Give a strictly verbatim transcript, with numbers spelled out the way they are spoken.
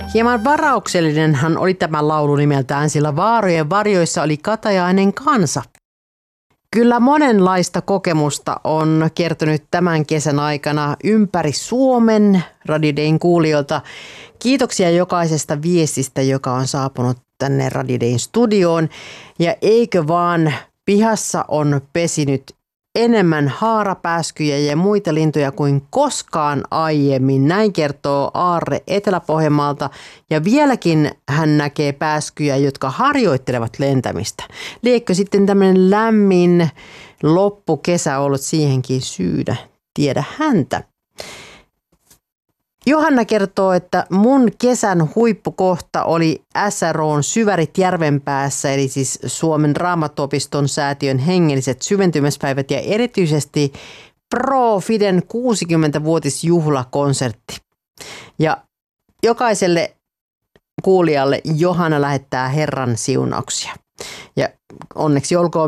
Hieman varauksellinenhan oli tämä laulu nimeltään, sillä vaarojen varjoissa oli katajainen kansa. Kyllä monenlaista kokemusta on kertynyt tämän kesän aikana ympäri Suomen Radio Dayn kuulijoilta. Kiitoksia jokaisesta viestistä, joka on saapunut tänne Radio Dayn studioon. Ja eikö vaan pihassa on pesinyt enemmän haarapääskyjä ja muita lintuja kuin koskaan aiemmin. Näin kertoo Aarre Etelä-Pohjanmaalta. Ja vieläkin hän näkee pääskyjä, jotka harjoittelevat lentämistä. Liekö sitten tämmöinen lämmin loppukesä ollut siihenkin syynä? Tiedä häntä. Johanna kertoo, että mun kesän huippukohta oli S R O:n Syvärit Järvenpäässä, eli siis Suomen Raamattuopiston säätiön hengelliset syventymispäivät ja erityisesti Pro Fiden kuusikymmentävuotisjuhlakonsertti. Ja jokaiselle kuulijalle Johanna lähettää Herran siunauksia. Ja onneksi olkoon